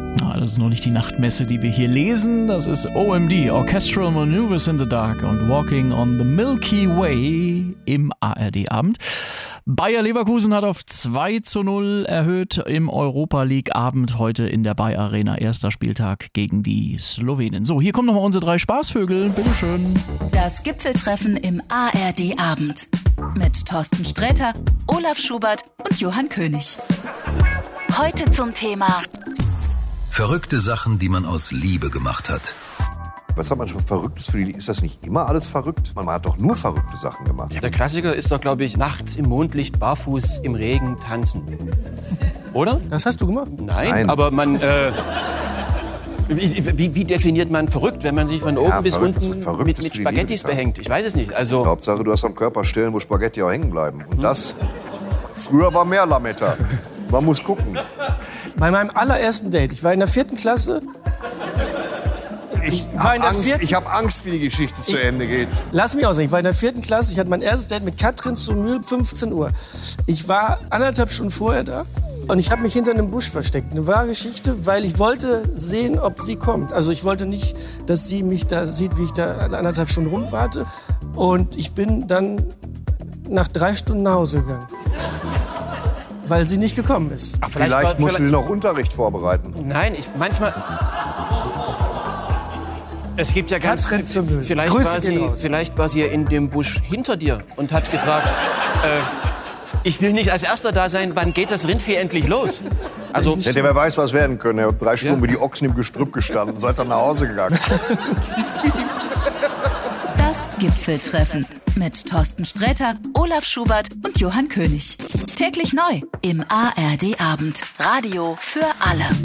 Das ist noch nicht die Nachtmesse, die wir hier lesen. Das ist OMD, Orchestral Maneuvers in the Dark und Walking on the Milky Way im ARD-Abend. Bayer Leverkusen hat auf 2:0 erhöht im Europa-League-Abend heute in der Bayer Arena. Erster Spieltag gegen die Slowenen. So, hier kommen nochmal unsere 3 Spaßvögel. Bitteschön. Das Gipfeltreffen im ARD-Abend mit Thorsten Sträter, Olaf Schubert und Johann König. Heute zum Thema verrückte Sachen, die man aus Liebe gemacht hat. Was hat man schon Verrücktes für die Liebe? Ist das nicht immer alles verrückt? Man hat doch nur verrückte Sachen gemacht. Der Klassiker ist doch, glaube ich, nachts im Mondlicht, barfuß im Regen tanzen. Oder? Das hast du gemacht? Nein. Aber man... Wie definiert man verrückt, wenn man sich von oben bis unten mit Spaghettis behängt? Ich weiß es nicht. Also Hauptsache, du hast am Körper Stellen, wo Spaghetti auch hängen bleiben. Und das... Früher war mehr Lametta. Man muss gucken. Bei meinem allerersten Date, ich war in der 4. Klasse. Ich habe Angst, wie die Geschichte zu Ende geht. Lass mich ausreden. Ich war in der 4. Klasse. Ich hatte mein erstes Date mit Katrin zu Mühl, 15 Uhr. Ich war 1,5 Stunden vorher da. Und ich habe mich hinter einem Busch versteckt. Eine wahre Geschichte, weil ich wollte sehen, ob sie kommt. Also ich wollte nicht, dass sie mich da sieht, wie ich da 1,5 Stunden rumwarte. Und ich bin dann nach 3 Stunden nach Hause gegangen. Weil sie nicht gekommen ist. Ach, vielleicht musste sie noch Unterricht vorbereiten. Nein, manchmal... Es gibt ja ganz... Vielleicht war sie ja in dem Busch hinter dir und hat gefragt, ich will nicht als Erster da sein, wann geht das Rindvieh endlich los? Also, hätte wer weiß, was werden können. Ihr habt 3 Stunden wie die Ochsen im Gestrüpp gestanden und seid dann nach Hause gegangen. das Gipfeltreffen mit Thorsten Sträter, Olaf Schubert und Johann König. Täglich neu im ARD-Abend. Radio für alle.